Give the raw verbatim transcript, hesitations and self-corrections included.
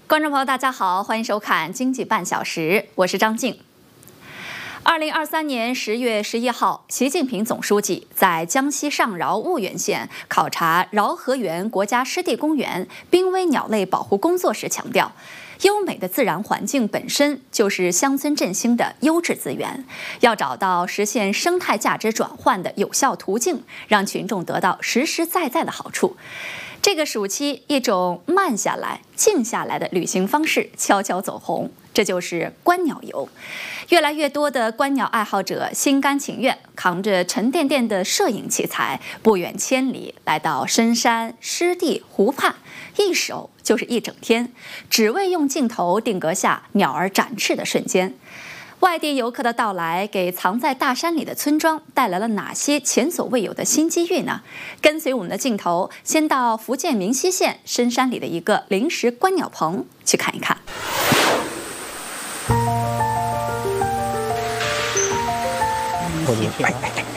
观众朋友，大家好，欢迎收看《经济半小时》，我是张静。二零二三年十月十一号，习近平总书记在江西上饶婺源县考察饶河源国家湿地公园濒危鸟类保护工作时强调，优美的自然环境本身就是乡村振兴的优质资源，要找到实现生态价值转换的有效途径，让群众得到实实在在的好处。这个暑期，一种慢下来、静下来的旅行方式悄悄走红，这就是观鸟游。越来越多的观鸟爱好者心甘情愿扛着沉甸甸的摄影器材，不远千里来到深山、湿地、湖畔，一守就是一整天，只为用镜头定格下鸟儿展翅的瞬间。外地游客的到来，给藏在大山里的村庄带来了哪些前所未有的新机遇呢？跟随我们的镜头，先到福建明溪县深山里的一个临时观鸟棚去看一看。